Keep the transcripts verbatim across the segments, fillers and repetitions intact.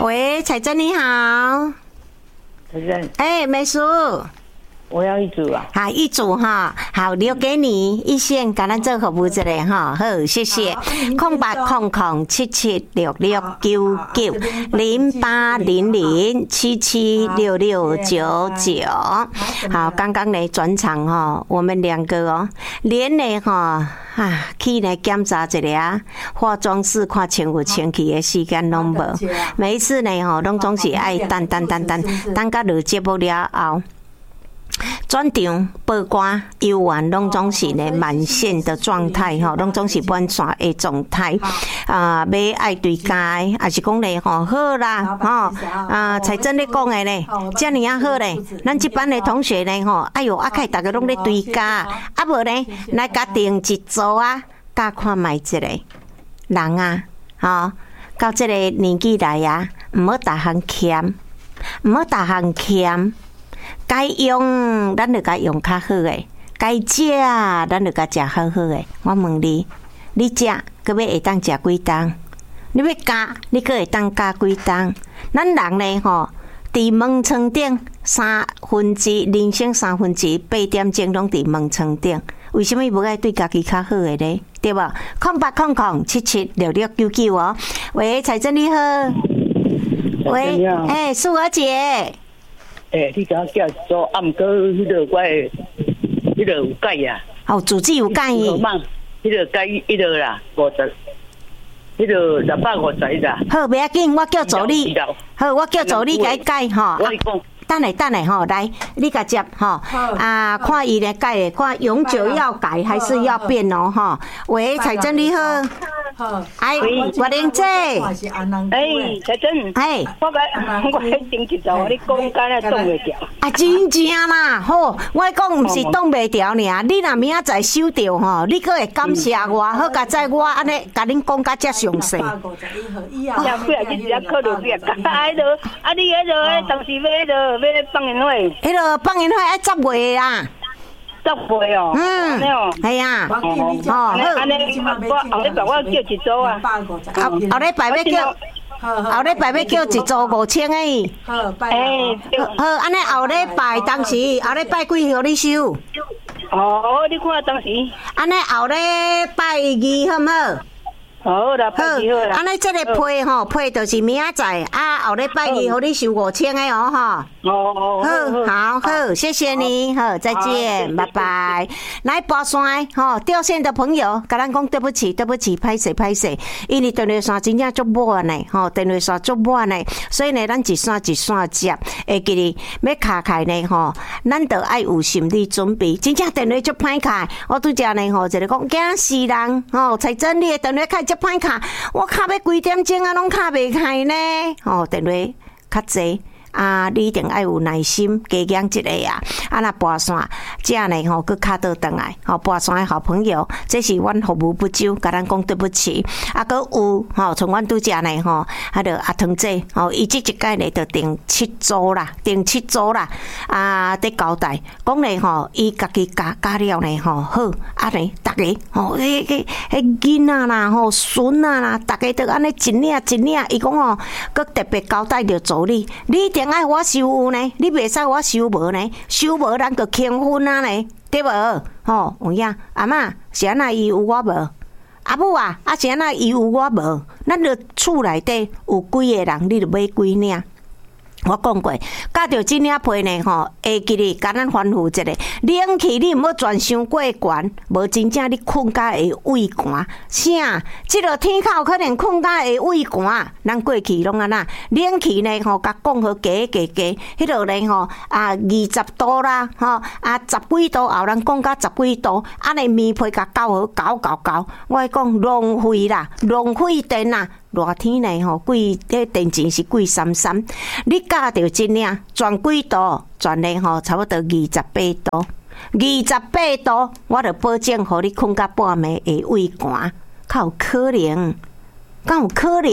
喂，彩珍你好。 彩珍。 哎，美淑。 我要一组啊！ 好，一组哈，好，留给你一线，橄榄做服务之类哈，好，谢谢。空八空空七七六六九九零八零零七七六六九九。好，刚刚呢转场哈，我们两个哦，连呢哈啊去呢检查一下化妆室，看清有清气的时间拢无。每一次呢吼，拢总是爱等等等等，等到录节目了后。转场报关游玩拢总是呢满线的状态吼，拢总是满线的状态啊，要爱对家，还是讲咧吼好啦吼啊，彩珍咧讲的咧，遮尔啊好咧，咱这班的同学咧吼，哎哟，啊开大家拢咧对家，啊无咧来甲定一组啊，甲看卖一个人啊，吼到这个年纪来啊，唔好大项欠，唔好大项欠。该用，咱就该用较好诶；该食，咱就该食好好诶。我问你，你食，佮要会当食几档？你要加，你佮会当加几档？咱人呢吼，伫门床顶三分之人生三分之八点钟拢伫门床顶，为什么无爱对家己较好诶咧？对无？空八空空七七六六九九哦。喂，彩珍你好。喂，哎、欸，素娥姐。 诶、欸，你甲我叫做啊，毋过迄个我诶，迄个有改啊。 哦，主旨有改伊。 迄个改迄个啦，五十，迄个六百五十啦。 好，袂要紧，我叫助理。好，我叫助理甲伊改吼。 我讲。 等下等下吼，来，你甲接吼啊，看伊咧改诶，看永久要改还是要变哦吼。喂，彩珍你好。好，哎，我玲姐，哎， 彩珍，哎，我个我迄顶一早，你讲干那挡袂掉。 啊，真正啦，吼，我讲毋是挡袂掉尔，你若明仔载收到吼，你阁会感谢我，好甲在我安尼甲恁讲甲遮详细。 呀，几啊日只考虑几啊，啊，迄落啊，你迄落当时要迄落要放烟花， 迄落放烟花爱十月啦。 十岁哦， 嗯，系啊， 哦，安尼我后礼拜我叫一组啊， 后后礼拜要叫，后礼拜要叫一组五千诶。好，哎，好，安尼后礼拜当时后礼拜几号你收？ 哦，你看当时， 安尼后礼拜二好唔好？ 好啦，好， 安尼这个批吼，批就是明仔载啊，后礼拜二，互你收五千个哦，哈。 哦， 好，好，好，谢谢你，好，再见，拜拜。来跋山吼，掉线的朋友，甲咱讲对不起，对不起，歹势歹势，因为电话线真正足满呢，吼，电话线足满呢，所以呢，咱一线一线接，会记哩要卡开呢，吼，咱得爱有心理准备，真正电话足歹开，我拄则呢，吼，一个讲惊死人，吼，才真你的电话开。歹卡，我卡要几点钟啊，拢卡袂开呢？哦，电话较济啊，你一定爱有耐心，加养一个啊。啊，那跋山，这样呢吼，佮卡倒转来，吼跋山的好朋友，这是阮服务不周，甲咱讲对不起。啊，佮有吼，像阮拄则呢吼，啊，着阿汤姐，吼，伊即一届呢，着订七组啦，订七组啦，啊，伫交代，讲呢吼，伊家己加加了呢吼，好，啊呢，逐个吼，迄迄迄囡仔啦，吼，孙啊啦，逐个着安尼一领一领，伊讲吼，佮特别交代着助理，你一定爱我收有呢，你袂使我收无呢，收。无咱就轻分啊咧，对无？吼，有影阿嬷是安那伊有我无？阿母啊，啊是安那伊有我无？咱着厝内底有几个人，你着买几领。我讲过，夹着这领被呢吼，会记哩，甲咱吩咐一下，冷气你毋好转伤过悬，无真正你困甲会畏寒。啥？即落天口可能困甲会畏寒，咱过去拢安那，冷气呢吼，甲讲好加加加，迄落呢吼啊二十度啦，吼啊十几度后，人讲甲十几度，安尼棉被甲搞好搞搞搞，我讲浪费啦，浪费电啦。热天呢吼，贵迄电钱是贵三三，你加着这领转几度，转呢吼差不多二十八度，二十八度，我着保证互你困到半暝会畏寒，较有可能，敢有可能？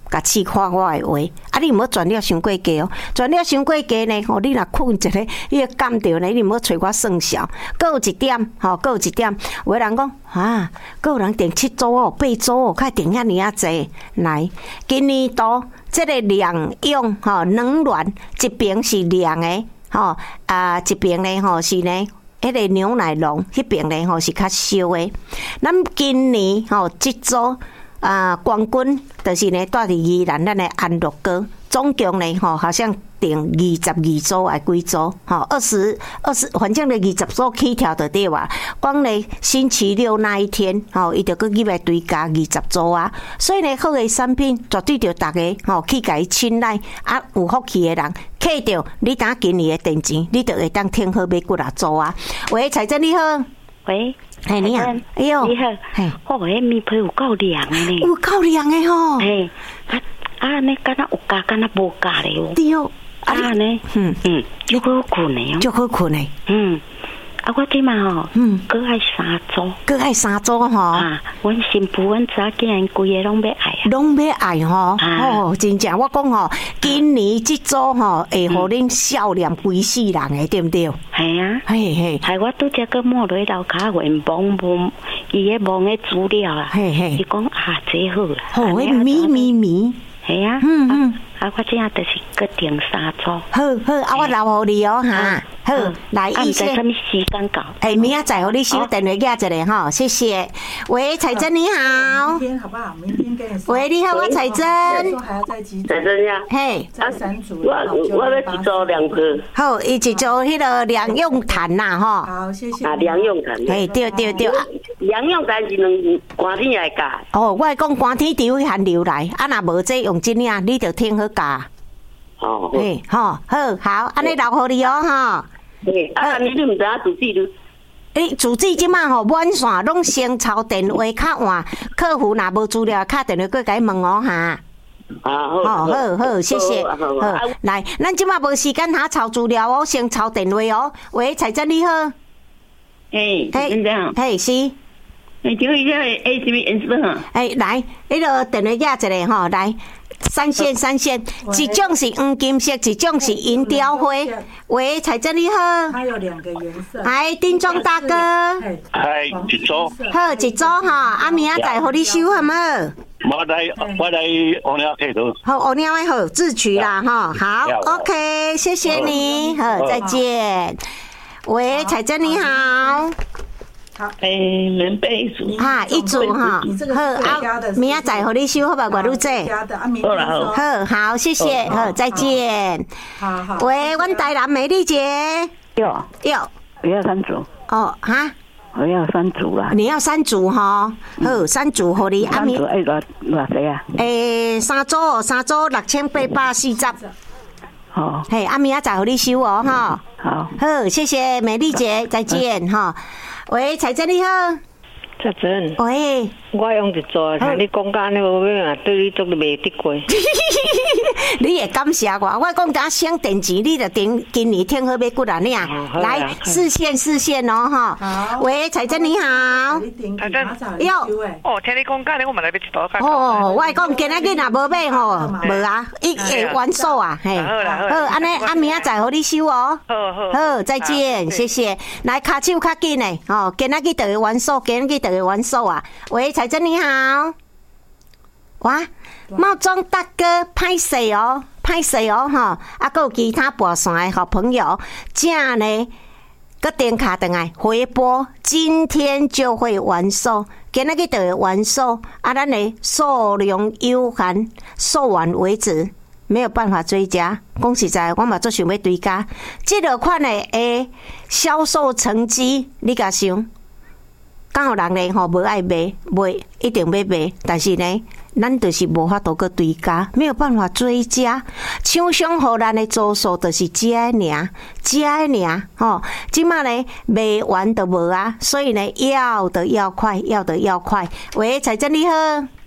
甲试看我的话，啊，你毋好转了伤过低哦，转了伤过低呢，吼，你若困一个，你感着呢，你毋好找我算数。搁有一点，吼，搁有一点，有的人讲啊，搁有人订七组哦，八组哦，较订遐尔啊济。来，今年度即个两用吼冷暖，一边是凉的，吼啊，一边呢吼是呢。迄个牛奶龙，迄边咧吼是较烧的。咱今年吼即组啊冠军，就是呢住伫宜兰咱的安乐哥，总共呢吼好像订二十二组还几组，吼二十二十，反正呢二十组起跳就对哇。光呢星期六那一天，吼伊就搁入来追加二十组啊。所以呢好的产品绝对着大家吼去甲伊青睐，啊有福气的人。客着你打今年的电钱，你就会当听好买几啊组啊。喂，彩珍你好， 喂， 哎你好，哎呦， 你好，嘿，我迄面皮有够凉的呢， 有够凉的吼， 嘿，啊啊，你敢若有加，敢若无加的哦， 对哦， 啊呢，嗯嗯，就好困的哦， 就好困的， 嗯。啊，我即嘛吼，嗯，搁爱三组， 搁爱三组吼。 啊，阮新妇阮查囝因规个拢要爱啊， 拢要爱吼。哦，真正我讲吼，今年即组吼会互恁笑脸规世人的，对毋对？ 系啊， 嘿嘿， 系我拄则搁摸落楼骹问网网伊个网个资料啊， 嘿嘿， 伊讲啊，这好啦， 吼，迄咪咪咪， 系啊，嗯嗯，啊，我这样就是搁订三组， 好好，啊，我留互你哦哈。好，来， 意思什么时间到？ 哎，明仔载互你收电话架一下哈，谢谢。喂，彩珍你好。 明天好不好？明天跟你说。 喂，你好，我彩珍。 还要再几组？ 彩珍呀。 嘿。 再三组。 我我要一组两个。 好，伊一组迄个两用毯呐，哈。 好，谢谢。 啊，两用毯。 哎，对对对。 两用毯是两寒天来加。 哦，我讲寒天除非寒流来，啊，若无这用真呀，你就听好加。 哦。 哎，好，好，好，安尼留互你哦，哈。 对，啊，你你唔知影主旨lu？ 诶，主旨即马吼满线拢先抄电话卡换，客户若无资料，敲电话过甲伊问哦哈。 啊好， 好好好，谢谢。好，来，咱即马无时间下抄资料哦，先抄电话哦。喂，彩珍你好。 嘿，先生。 嘿，是。 诶，请问一下，诶，什么颜色啊？ 诶，来，迄个电话架一个吼，来。三线三线，一种是黄金色，一种是银雕花。喂，彩珍你好。 它有两个颜色。 哎，丁庄大哥。 嗨，一组。 好，一组哈，啊明仔载互你收好无？ 我来，我来黄鸟客头。 好，黄鸟的好，自取啦哈。好 ，OK， 谢谢你，好，再见。喂，彩珍你好。 好，诶，棉被一组。 哈，一组哈。好啊，明仔载互你收好吧，外女姐。 好啦好。 好好，谢谢，好，再见。 好好。 喂，阮台南美丽姐。 要要。 我要三组。 哦，哈。 我要三组啦。 你要三组哈？好，三组互你。 三组爱偌偌济啊？ 诶，三组，三组六千八百四十。 好。 嘿，啊明仔载互你收哦，哈。 好。 好，谢谢美丽姐，再见哈。喂，彩珍你好。 彩珍。 喂。 我用一做，像你讲甲安尼无咩啊？对你做袂得过。 你会感谢我，我讲呾省电钱，你就顶今年听好买几啊领。来，四线四线哦哈。喂，彩珍你好。 彩珍。 哟。 哦，听你讲甲安尼，我嘛来要一组较。 哦，我讲今仔日若无买吼，无啊，伊会完售啊，嘿。 好啦好。 好，安尼啊明仔载互你收哦。 好好。 好，再见，谢谢。来，卡手较紧诶，哦，今仔日就会完售，今仔日就会完售啊。喂。彩珍你好，哇，茂庄大哥，歹势哦，歹势哦，哈，啊，还有其他跋线的好朋友，这样呢，个电卡等来回拨，今天就会完售，今仔日就会完售，啊，咱的数量有限，售完为止，没有办法追加。讲实在，我嘛做想要追加，这个款的诶销售成绩，你甲想？敢有人呢吼无爱买，买一定要买，但是呢，咱就是无法度个追加，没有办法追加。厂商互咱的组数就是这尔，这尔吼。即马呢卖完都无啊，所以呢要的要快，要的要快。喂，彩珍你好，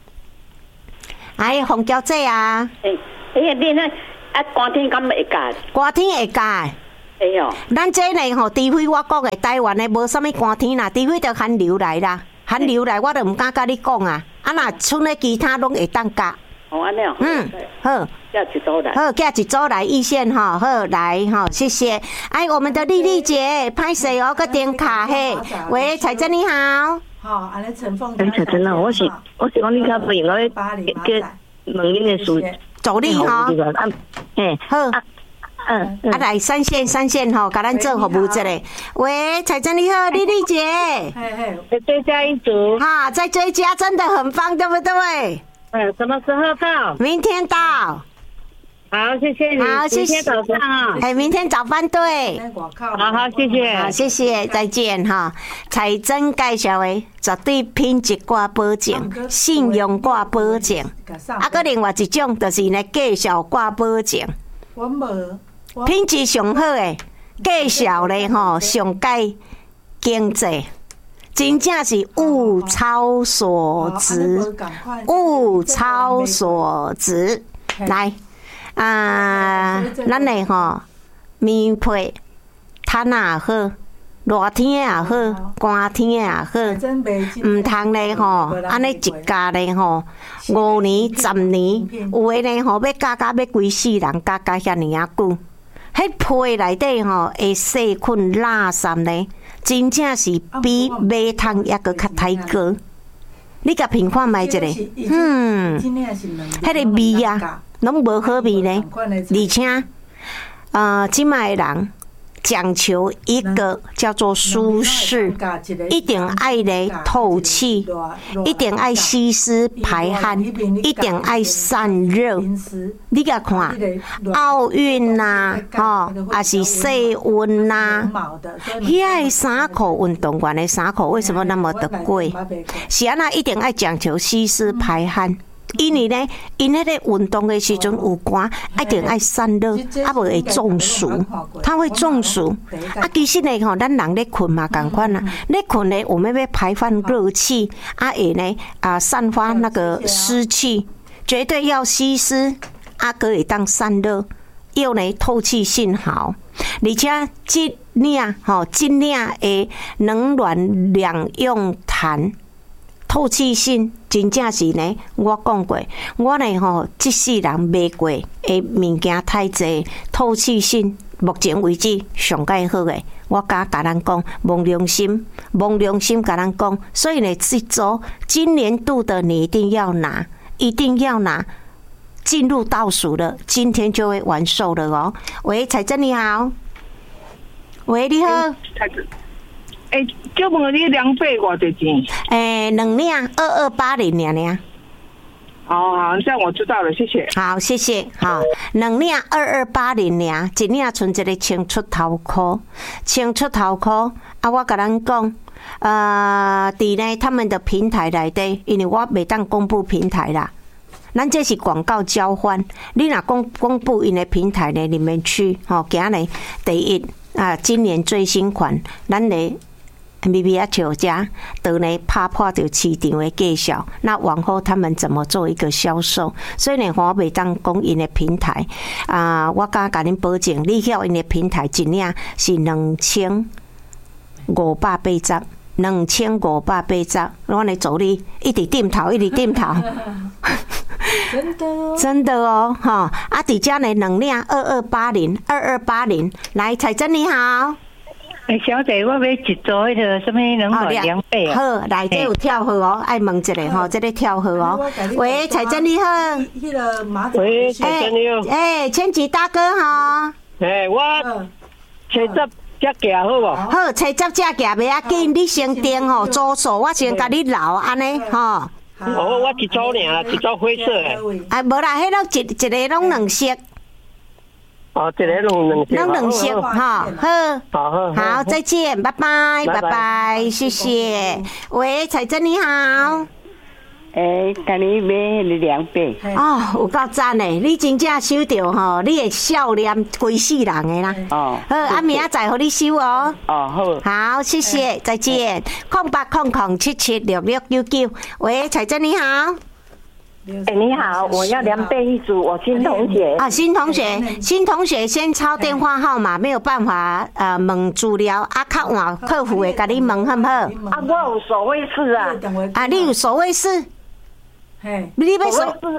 哎，洪小姐啊， 诶，诶，你那啊，寒天敢会加？ 寒天会加。 哎哟， 咱这呢吼，除非我讲的台湾的无啥物寒天啦，除非着寒流来啦，寒流来我就唔敢甲你讲啊。啊，若剩咧其他拢会当加。 哦，安尼哦。 嗯，好。 叫一组来。 好，叫一组来意线哈，好来哈，谢谢。哎，我们的丽丽姐，拍谁哦？个点卡嘿。喂，彩珍你好。 好，安尼陈凤。 哎，彩珍啊，我是我是讲你较不应该给问恁的事。 助理哈。 嘿， 好。 嗯， 啊来三线三线吼，甲咱做服务一下。喂，彩珍你好，丽丽姐。 嘿嘿， 再追加一组。 哈，再追加真的很棒，对不对？ 嗯，什么时候到？ 明天到。 好，谢谢你。 好，谢谢。 明天早上啊。 哎，明天早班对。 好好，谢谢。 好，谢谢，再见哈。彩珍介绍的绝对品质挂保证，信用挂保证。啊，搁另外一种就是呢，介绍挂保证。 我无。 品质上好诶，介绍咧吼上介经济，真正是物超所值，物超所值。来啊，咱诶吼棉被毯也好，热天也好，寒天也好，毋通咧吼，安尼一家咧吼五年、十年，有诶咧吼要加加要规世人，加加遐尼啊久。迄被内底吼会细菌垃圾咧，真正是比马桶还阁较太高。你甲评看卖一下，嗯，迄个味啊，拢无好味呢。而且，呃，即卖人讲求一个叫做舒适，一定爱咧透气，一定爱吸湿排汗，一定爱散热。你甲看，奥运呐，吼，也是室温呐，遐个衫裤运动员的衫裤为什么那么的贵？是安那一定爱讲求吸湿排汗。因为呢，因迄个运动的时阵有寒，一定爱散热，啊无会中暑，它会中暑。啊，其实呢吼，咱人咧困嘛，共款啦，咧困呢，我们要排放热气，啊会呢啊散发那个湿气，绝对要吸湿，啊可以当散热，又呢透气性好，而且这领吼，这领的冷暖两用毯。透气性真正是呢，我讲过，我呢吼，这世人买过的物件太济，透气性目前为止上介好的，我敢甲咱讲，摸良心，摸良心甲咱讲，所以呢，这周今年度的你一定要拿，一定要拿，进入倒数了，今天就会完售了哦。喂，彩珍你好，喂，你好。 彩珍。哎，叫问你两百偌多钱？ 哎，两领二二八零两领。 好好，这样我知道了，谢谢。 好，谢谢。好，两领二二八零领，一领剩一个清出头裤，清出头裤。啊，我甲咱讲，呃，伫呢他们的平台内底，因为我袂当公布平台啦。咱这是广告交换，你若公公布因的平台呢里面去，吼，今日第一啊，今年最新款，咱咧。咪咪啊，酒家都呢拍破着市场的介绍，那往后他们怎么做一个销售？所以呢，我袂当讲因的平台啊、呃，我敢甲恁保证，你晓因的平台一领是两千五百八十，两千五百八十，我来助理一直点头，一直点头。 真的哦， 真的哦，哈！啊，底家呢，两领二二八零，二二八零，来，彩珍你好。 哎，小姐，我要一组迄个什么两百两百啊？ 好，内底有跳号哦，爱问一下吼，这个跳号哦。喂，彩珍你好。 喂，彩珍你好。 哎，千吉大哥哈。 哎，我七十只价好无？ 好，七十只价袂要紧，你先订吼，组数我先甲你留安尼吼。 哦，我一组尔，一组灰色的。 啊，无啦，迄拢一一个拢两色。 哦，一个拢两色。 拢两色哈，好， 好， 好，再见，拜拜，拜拜，谢谢。喂，彩珍你好。 诶，今日买两百。 哦，有够赞诶！你真正收到吼，你的笑脸规世人诶啦。 哦。 好，啊，明仔载互你收哦。 哦，好。 好，谢谢，再见。空八空空七七六六九九。喂，彩珍你好。 哎，你好，我要两倍一组，我新同学。 啊，新同学，新同学先抄电话号码，没有办法呃问资料，啊，较晚客服会甲你问好不好？ 啊，我有所谓事啊。 啊，你有所谓事？ 嘿， 你要所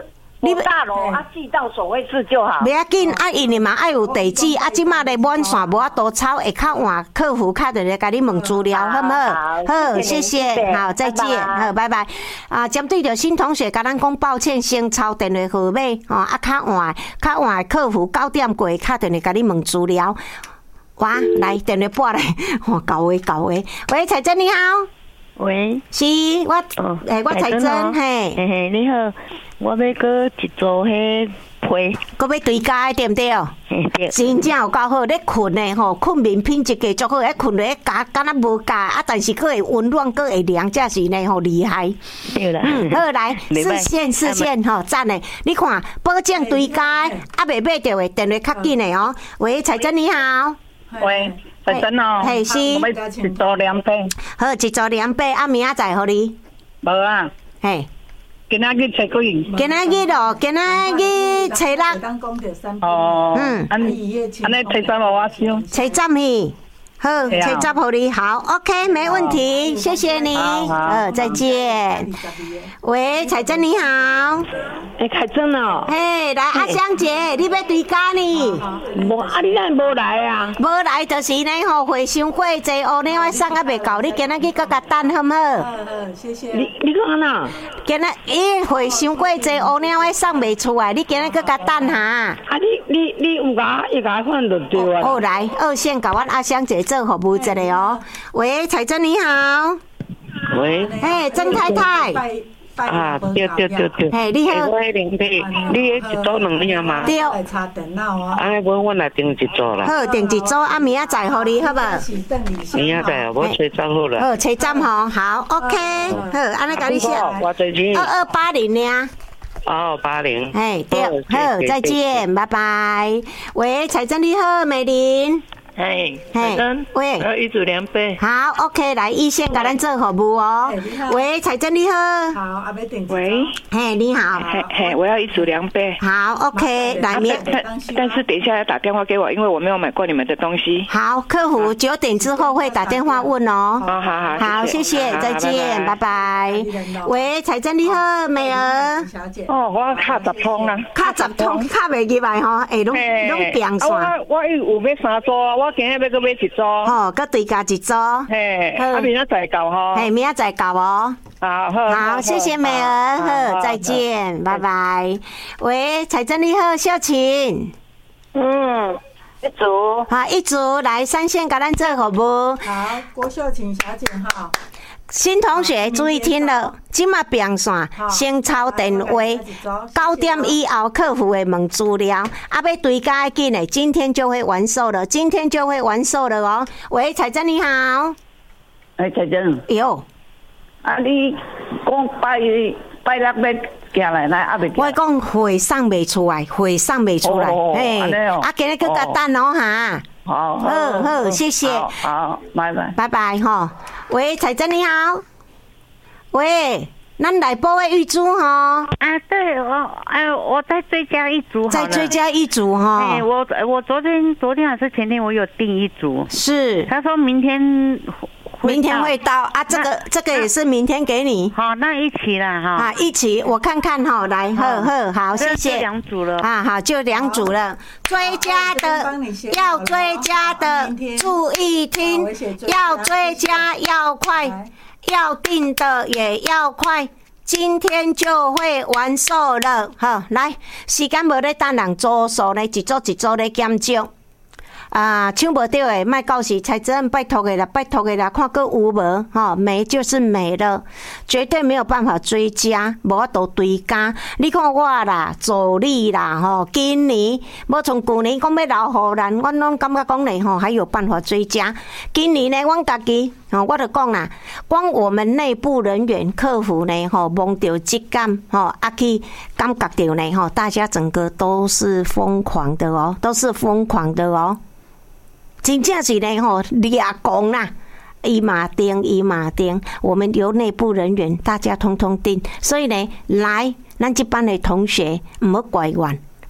你大楼啊，寄到守卫室就好。 不要紧，啊，因为嘛爱有地址，啊，即马咧满线无法度抄，会较晚，客服较就来甲你问资料，好唔好？好，谢谢，好，再见，好，拜拜。啊，针对着新同学，甲咱讲抱歉，先抄电话号码，哦，啊，较晚，较晚客服九点过，较就来甲你问资料。哇，来电话拨来，哇，搞诶搞诶，喂，彩珍你好。 喂， 是我，诶，我彩珍，嘿， 嘿嘿，你好，我要搁一组迄批， 搁要对家对不对？ 对， 真正有够好，咧困诶吼，困眠品质加足好，咧困咧加，敢若无加啊，但是佫会温暖，佫会凉，这是呢吼厉害。 对啦， 嗯，好来，视线视线吼，赞诶！你看保证对家，啊未买着诶，电话较紧诶哦。喂，彩珍你好。 喂。彩珍哦， 嘿是， 我要一组两杯。 好，一组两杯，啊明仔载互你。 无啊， 嘿， 今仔日初几？ 今仔日咯，今仔日初六。 哦，嗯，安安尼初三我收。 初十去。好，车站互你好 ，OK， 没问题，谢谢你，呃，再见。喂，彩珍你好， 哎，彩珍哦， 嘿，来阿香姐，你要对家呢？ 无，啊，你哪无来啊？ 无来就是呢，吼，会伤过济，乌鸟仔送啊未到，你今仔日搁甲等好唔好？ 好，谢谢。 你你讲哪？ 今仔伊会伤过济，乌鸟仔送未出来，你今仔搁甲等下。啊， 你你你有甲伊甲换就对啊。 好，来二线甲阮阿香姐做服务一下哦。喂，彩珍你好。 喂。 嘿，曾太太。 啊，对对对对。 嘿，你好。 我迄零杯，你迄一组两领嘛？ 对。 插电脑啊。 安尼，我我来订一组啦。 好，订一组，啊，明仔载互你，好无？ 明仔载，我找账好了。 好，找账吼，好 ，OK， 好，安尼甲你写。 我最近。 二二八零呢？ 二八零。 哎，对，好，再见，拜拜。喂，彩珍你好，美玲。 嘿，彩珍， 喂， 要一组两杯。 好 ，OK， 来，一线甲咱做服务哦。喂，彩珍你好。 好，阿妹点。 喂， 嘿，你好。 嘿嘿，我要一组两杯。 好 ，OK， 来，明。 但是等一下要打电话给我，因为我没有买过你们的东西。 好，客服九点之后会打电话问哦。 好好好， 好，谢谢，再见，拜拜。喂，彩珍你好，美儿。 小姐。 哦，我卡十通啊。 卡十通，卡袂入来吼，哎，拢拢平线。 我我有买三组，我今日要搁买一组。 哦，搁对加一组。 嘿，啊，明仔载到吼。 嘿，明仔载到哦。 好，好， 好，谢谢美儿，好，再见，拜拜。喂，彩珍你好，秀琴。 嗯，一组。 好，一组来三线甲咱做服务。 好，郭秀琴小姐哈。 新同学注意听了，即马平线先抄电话，九点以后客服会问资料，啊要对家紧的，今天就会完售了，今天就会完售了哦。喂，彩珍你好。 哎，彩珍。 有。 啊，你讲拜拜六要行来来，啊未？ 我讲会送未出来，会送未出来，嘿，啊今日去甲等哦哈。 好， 好好，谢谢。 好，拜拜， 拜拜哈。喂，彩珍你好。喂，咱来报的玉珠哈。 啊，对，我哎，我再追加一组， 再追加一组哈。 哎，我我昨天昨天还是前天我有订一组， 是。 他说明天。 明天会到啊，这个这个也是明天给你。 好，那一起啦哈。 啊，一起，我看看哈，来，呵呵，好，谢谢。 两组了。 啊，好，就两组了。追加的要追加的，注意听，要追加要快，要订的也要快。今天就会完售了，好，来，时间无咧等人组数呢，一组一组咧减少。啊，抢无到的，卖到时彩珍拜托的啦，拜托的啦，看个有无吼，没就是没了，绝对没有办法追加，无法度追加。你看我啦，助理啦，吼，今年无从旧年讲要留互咱，阮拢感觉讲咧吼，还有办法追加。今年呢，阮家己吼，我就讲啦，光我们内部人员客服呢，吼，摸到质感，吼，啊去感觉到呢，吼，大家整个都是疯狂的哦，都是疯狂的哦。真正是呢吼，俩讲啦，伊嘛定，伊嘛定，我们由内部人员大家通通定，所以呢，来，咱这班的同学唔好怪怨，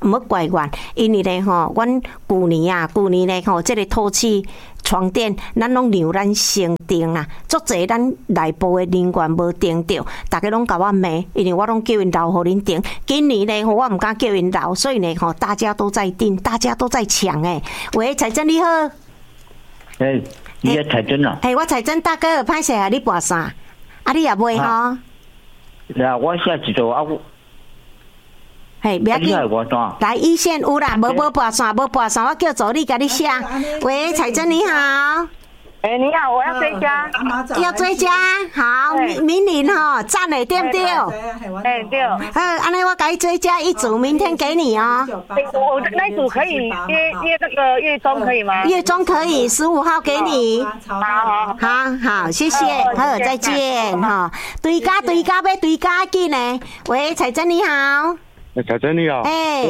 唔要怪阮，因为咧吼，阮旧年啊，旧年咧吼，这个土气床垫，咱拢让咱先订啦，足侪咱内部的人员无订着，大家拢甲我骂，因为我拢叫因留互恁订。今年咧吼，我唔敢叫因留，所以咧吼，大家都在订，大家都在抢诶。喂，彩珍你好。 诶，你个彩珍啊？ 诶，我彩珍大哥，歹势啊，你跋啥？啊，你也买吼？ là我下一组啊， 嘿，不要紧，来一线有啦，无无跋线，无跋线，我叫助理甲你写。喂，彩珍你好。 哎，你好，我要追加， 要追加，好，明明年吼赞的对不对？ 哎对。 好，安尼我给你追加一组，明天给你哦。 我那一组可以约约那个月中可以吗？ 月中可以，十五号给你。 好好好好，谢谢，好，再见哈。对家对家要对家紧呢。喂，彩珍你好。 彩珍你好。 哎。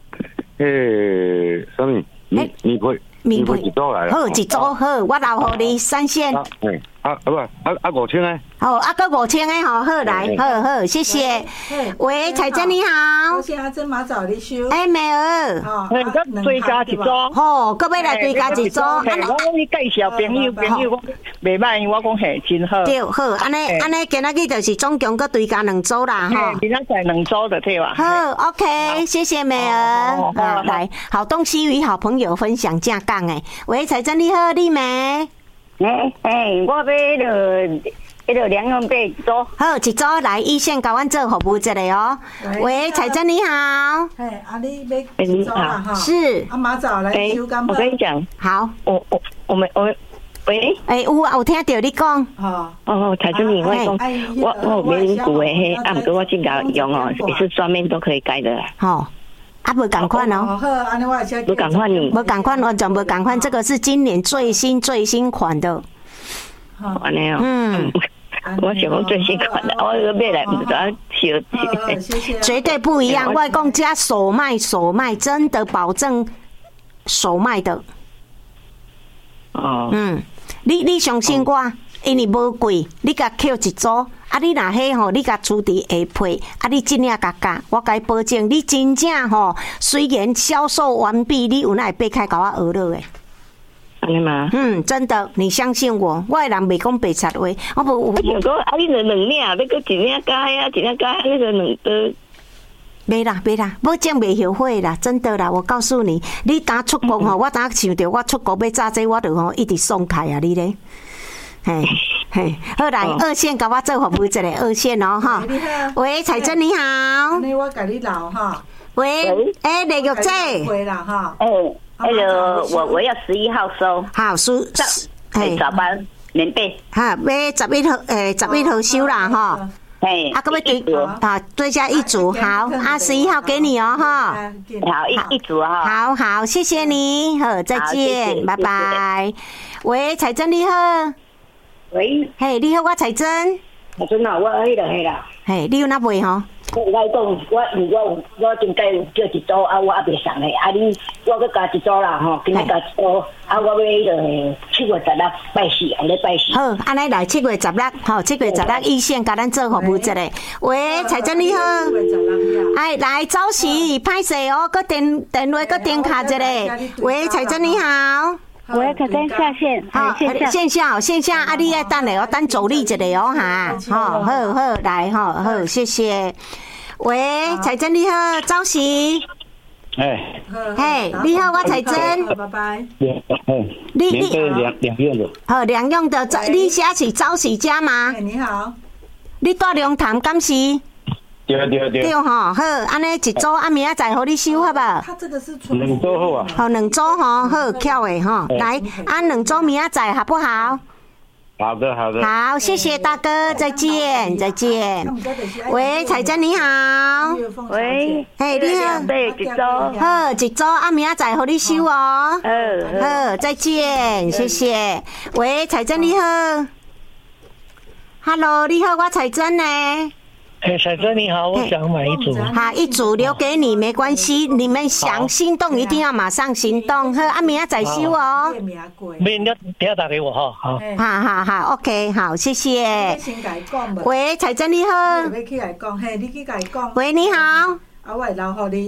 诶，什么？你你会？你会一组来了？ 好，一组好，我留互你三线。 哎，啊啊不，啊啊五千诶。 好，啊个五千诶，好，好来，好好，谢谢。喂，彩珍你好。 我现在真马早你收。 哎，美儿。 哎，个追加一组。 吼，搁要来追加一组。 我讲你介绍朋友，朋友我袂歹，我讲嘿真好。 对，好，安尼安尼，今仔日就是总共搁追加两组啦，哈。 今仔载两组的对吧？ 好 ，OK， 谢谢美儿。好，来，好东西与好朋友分享正讲诶。喂，彩珍你好，你美。 哎哎，我要了。迄个两样被组， 好，一组来一线甲阮做服务一下哦。喂，彩珍你好。 哎，阿你要一组啦哈。 是。 阿马早来收干我跟你讲， 好， 我我我们我喂， 哎有有听到你讲。 哦哦，彩珍你我讲，我我免旧的迄，啊，不过我正甲用哦，也是双面都可以改的。 好。啊，无共款哦， 无共款呢， 无共款，完全无共款，这个是今年最新最新款的。 安尼哦，嗯。我想讲最新款的，我个买来唔知小绝对不一样。外公家手卖手卖，真的保证手卖的。 哦， 嗯，你你相信我，因为无贵，你甲扣一组，啊，你若迄吼，你甲出伫下配，啊，你真正甲价，我甲你保证，你真正吼，虽然销售完毕，你有哪会爬开甲我学落诶？ 安尼嘛， 嗯，真的，你相信我，我的人袂讲白贼话，我无。 我想讲，啊，你两两领，要搁一领加啊，一领加，那个两个。 袂啦，袂啦，保证袂后悔啦，真的啦，我告诉你，你打出国吼，我打想着我出国要炸这，我就吼一直送开啊，你咧。嘿，嘿，好来，二线甲我做服务一下，二线哦哈。喂，彩珍你好。 安尼我甲你留哈。 喂，哎，李玉姐。 回啦哈。 哎。那个我我要十一号收， 好收， 哎，早班棉被， 哈，要十一号，诶，十一号收啦哈， 哎， 啊，各位对啊，追加一组，好，啊，十一号给你哦哈， 好一一组哈， 好好，谢谢你，好，再见，拜拜。喂，彩珍你好， 喂， 嘿，你好，我彩珍， 彩珍啊，我迄个迄啦， 嘿，你有哪买吼？ 我讲，我我我真该有叫一组啊，我还袂送嘞。啊，你我搁加一组啦吼，今日加一组，啊，我要迄个七月十六拜四，后日拜四。 好，安尼来七月十六，吼，七月十六一线甲咱做服务一下。喂，彩珍你好，哎，来早时歹势哦，搁电电话搁电卡一下。喂，彩珍你好。 喂，彩珍下线， 好，线下线下，啊，你爱等下，我等助理一下哦哈，好，好好来，好好谢谢。喂，彩珍你好，早时。 哎， 嘿，你好，我彩珍。 拜拜。 你你两两样的。 好，两样的，你写是早时家吗？ 你好。 你住龙潭敢是？ 对对对。 对吼，好，安尼一组，啊，明仔载互你收好吧？ 他这个是两组好啊。 好，两组吼，好巧的吼，来，按两组明仔载好不好？ 好的，好的。 好，谢谢大哥，再见，再见。喂，彩珍你好。 喂， 嘿，你好。 对，一组。 好，一组，啊，明仔载互你收哦。 嗯。 好，再见，谢谢。喂，彩珍你好。Hello， 你好，我彩珍呢。 哎，彩珍你好，我想买一组。 好，一组留给你，没关系。你们想心动，一定要马上行动。好，啊，明仔载收哦。 明天等下打给我哈。好。 好好好 ，OK， 好，谢谢。喂，彩珍你好。 要去来讲，嘿，你去来讲。 喂，你好。 啊，我会留互你。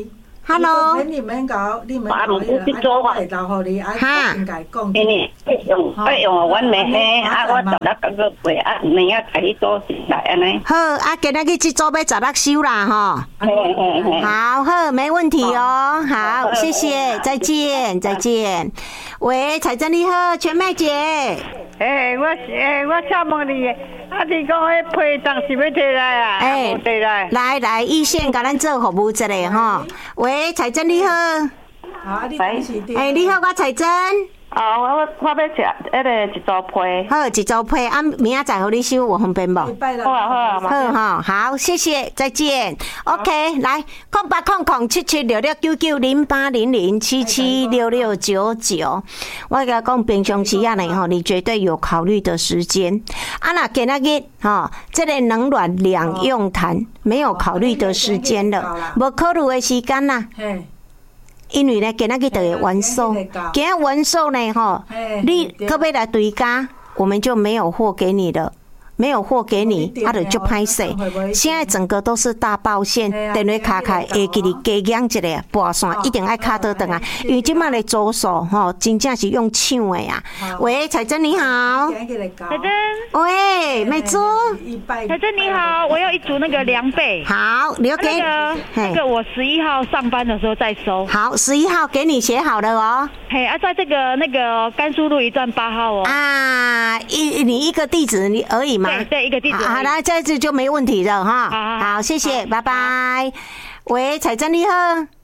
Hello， 你免搞，你免搞， 你做我会留互你，啊，我应该讲。 你你用，我用我妹妹，啊，我十六个个月，啊，你啊，开始做来安尼。 好，啊，今仔日这组要十六收啦，哈。好好，没问题哦。好，谢谢，再见，再见。喂，彩珍你好，全妹姐。 诶，我诶，我请问你，啊，你讲迄批当是要摕来啊？ 诶， 摕来。 来来，一线甲咱做服务一下哈。喂，彩珍你好。 好，你等是诶，你好，我彩珍。 哦，我我我要吃迄个一组批。 好，一组批，啊，明仔载互你收，有方便无？ 好啊好啊， 好哈，好，谢谢，再见。OK， 来，空八空空七七六六九九零八零零七七六六九九。我甲讲平常时啊呢吼，你绝对有考虑的时间。啊那今仔日吼，这个冷暖两用痰没有考虑的时间了，无考虑的时间啦。因为呢，今仔日就会完售，今仔完售呢，吼，你可不可以来对家，我们就没有货给你了。没有货给你，啊，就就歹势。现在整个都是大爆线，电话卡卡会给你加养一下，拨线一定爱卡倒转来，因为即摆的左手吼，真正是用抢的呀。喂，彩珍你好， 彩珍， 喂，美珠， 彩珍你好，我要一组那个凉被。 好，留给那个那个我十一号上班的时候再收。 好，十一号给你写好了哦。 嘿，啊，在这个那个甘肃路一段八号哦。 啊，一你一个地址你而已嘛。 对对，一个地址。 好了，这次就没问题了哈。好，好，谢谢，拜拜。喂，彩珍你好。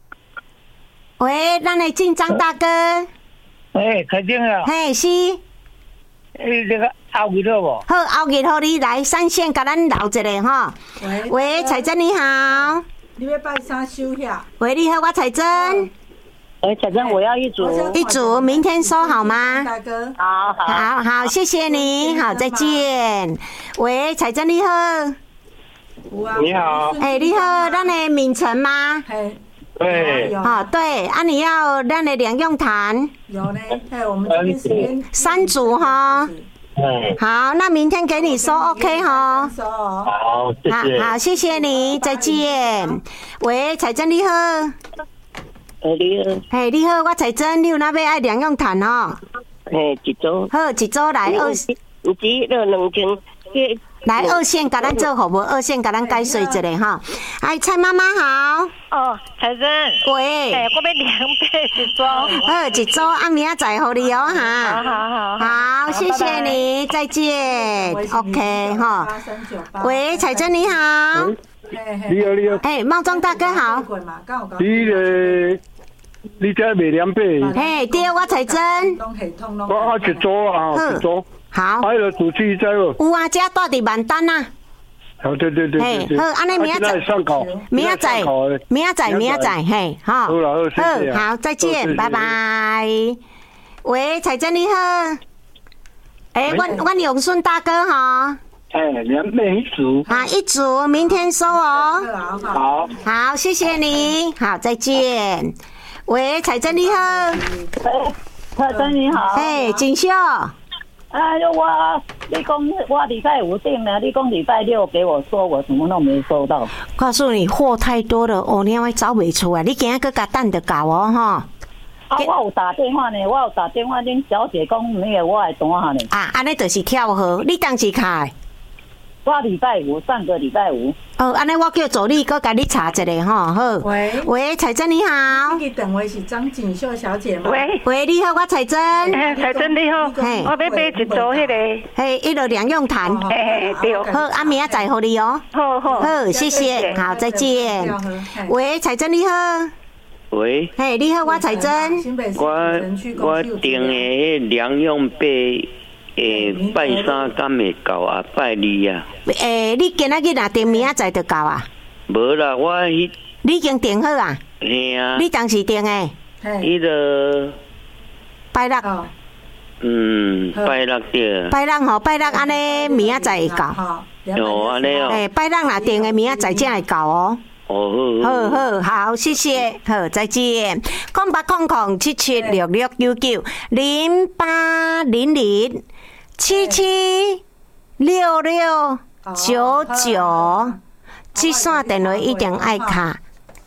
喂，咱来进张大哥。 喂，彩珍啊。 嘿，是。 诶，那个后日好无？ 好，后日互你来三线，甲咱留一下哈。喂，喂，彩珍你好。 你要拜啥收遐？ 喂，你好，我彩珍。 哎，彩珍，我要一组， 一组，明天收好吗？ 大哥， 好好好好，谢谢你，好，再见。喂，彩珍你好， 你好， 哎，你好，咱的敏晨吗？ 对， 好，对，啊，你要咱的两用痰？ 有呢，哎，我们这边时间三组哈。 嗯， 好，那明天给你收 OK 哈。 收哦。 好，谢谢。 好，谢谢你，再见。喂，彩珍你好。 哎，你好， 嘿，你好，我彩珍，你有哪要爱两用痰哦？ 嘿，一组， 好，一组来二， 唔止了两千， 来二线，甲咱做服务，二线甲咱解说一下哈。哎，蔡妈妈好。 哦，彩珍。 喂。 哎，我要两杯一组。 好，一组，啊，明仔载互你哦哈。 好好好。 好，谢谢你，再见。OK 哈。喂，彩珍你好。 你好，你好。 哎，茂庄大哥好。 你个，你这卖凉被？ 嘿，对，我彩珍。 我啊一组啊，一组。 好。 还有主持在无？ 有啊，这住伫万丹啊。 好，对对对对对。 好，安尼明仔载上考， 明仔载，明仔载，明仔载，嘿，好。 好了，好，谢谢。 好，再见，拜拜。喂，彩珍你好。哎，阮阮永顺大哥哈。 哎，两杯一组。 好，一组，明天收哦。 好。 好，谢谢你。好，再见。喂，彩珍你好。 彩珍你好。 哎，锦绣。 哎呦，我你讲我礼拜五订了，你讲礼拜六给我说，我什么都没收到。 告诉你，货太多了，哦，你还找不出来，你今仔个甲等着搞哦，哈。 啊，我有打电话呢，我有打电话，恁小姐讲那个我来单下呢。 啊，安尼就是跳河，你当时开？ 我礼拜五，上个礼拜五。 哦，安尼我叫助理，搁甲你查一下吼，好。 喂喂，彩珍你好。 你等位是张锦绣小姐吗？ 喂喂，你好，我彩珍。 哎，彩珍你好，我要买一组迄个， 嘿，一个两用痰。 嘿对。 好，啊明仔载互你哦。 好好。 好，谢谢，好，再见。喂，彩珍你好。 喂。 嘿，你好，我彩珍。 我我订的迄两用被。诶，拜三敢会到啊？拜二啊？ 诶，你今仔日若订明仔载就到啊？ 无啦，我迄你已经订好啊？ 嘿啊。 你当时订诶？ 迄个拜六。 嗯，拜六对。 拜六吼，拜六安尼明仔载会到。 哦，安尼哦。 诶，拜六若订诶，明仔载才会到哦。 哦， 好好好，谢谢，好，再见。空八空空七七六六九九零八零零七七六六九九，这线电话一定爱卡。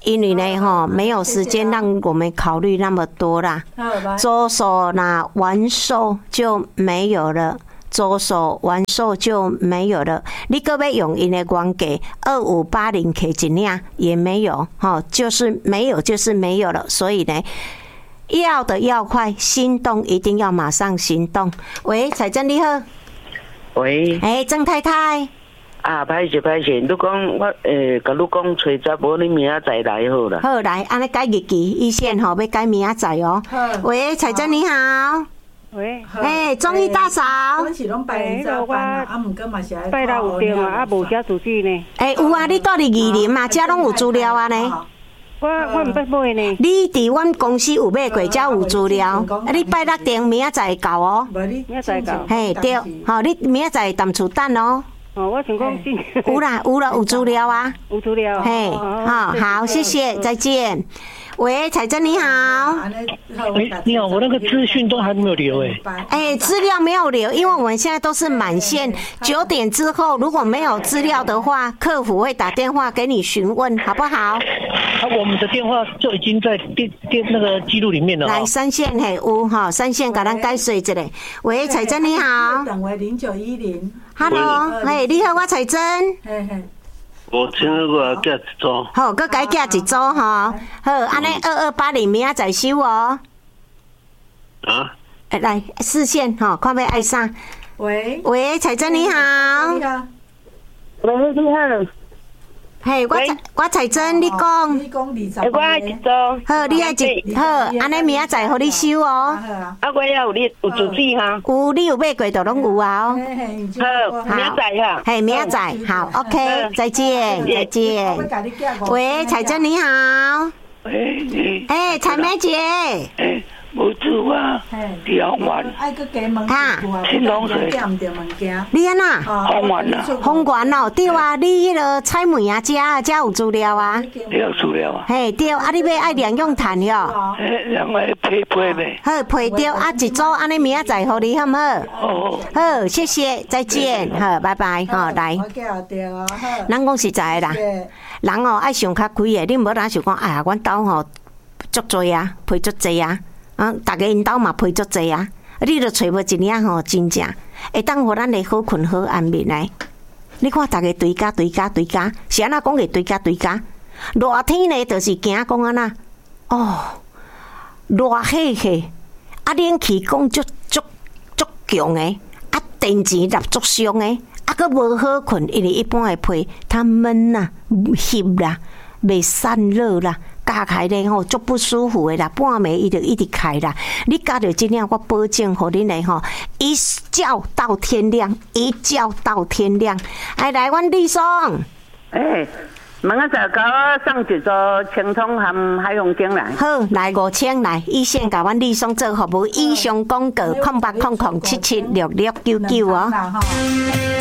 因为呢，哈，没有时间让我们考虑那么多啦。左手那完售就没有了，左手完售就没有了。你各位用因的原价二五八零 K 一领也没有，哈，就是没有，就是没有了。所以呢，要的要快，心动一定要马上行动。喂，彩珍你好。 喂。 哎、欸，郑太太。 啊，歹势歹势，你讲我诶，甲、欸、你讲找查某，你明仔载来好啦。 好来，安尼改日期，一线吼要改明仔载哦。喂，彩珍你好。 喂。 哎，中医大嫂。 阮是拢拜五早班啊，啊，毋过嘛是爱拜六有电话，啊无写主机呢。 哎，有啊，你住伫宜林嘛，遮拢有资料啊呢。 我我毋捌买呢。 你伫阮公司有买过，遮有资料。啊，你拜六定明仔载会到哦。 明仔载到。 嘿，对，吼，你明仔载淡厝等哦。 哦，我想讲是。 有啦，有啦，有资料啊。 有资料。 嘿，好，好，谢谢，再见。喂，彩珍你好。 你你好，我那个资讯都还没有留哎。 哎，资料没有留，因为我们现在都是满线，九点之后如果没有资料的话，客服会打电话给你询问，好不好？啊， 我们的电话就已经在电电那个记录里面了。 来，三线嘿有哈，三线给咱解说一下。喂，彩珍你好。 等为零九一零。 Hello， 嘿，你好，我彩珍。嘿嘿。 我请我寄一组。 好，搁改寄一组吼。好，安尼二二八零明仔载收哦。 啊？ 来视线吼，看要爱啥？ 喂喂，彩珍你好。 你好。 喂，你好。 嘿，我我彩珍，你讲。 你讲二十。 我爱一组。 好，你爱一好，安尼明仔载互你收哦。 啊，我也有你有主机哈。 有，你有买过都拢有啊哦。 好，明仔载哈。 嘿，明仔载，好 ，OK， 再见，再见。喂，彩珍你好。 喂，你。 哎，彩梅姐。 哎。无煮啊，调完。 啊， 青龙水。 你安那？ 红丸啊。 红丸哦，对啊，你迄个菜梅啊，遮啊，遮有资料啊。 有资料啊。 嘿，对，啊，你要爱两用炭哟。 嘿，两个配配呗。 好，配掉啊，一组安尼明仔载互你好唔好？ 好。 好，谢谢，再见，好，拜拜，好，来。咱讲实在的啦，人哦爱想较开的，你无哪想讲，哎呀，阮兜吼足多啊，配足济啊。啊，大家因兜嘛陪足济啊，你著找无一领吼，真正会当互咱会好困好安眠来。你看大家对家对家对家，是安那讲个对家对家？热天呢，就是惊讲安那哦，热火火，啊冷气讲足足足强诶，啊电钱入足伤诶，啊佫无好困，因为一般会配它闷啦、翕啦、袂散热啦。加开咧吼，足不舒服的啦，半暝伊就一直开啦。你加着这样，我保证互恁的吼，一觉到天亮，一觉到天亮。哎，来，阮李松。 哎，明仔载甲我送一组青铜和海洋精来。 好，来五千来，一线甲阮李松做服务，以上广告空八空空七七六六九九哦。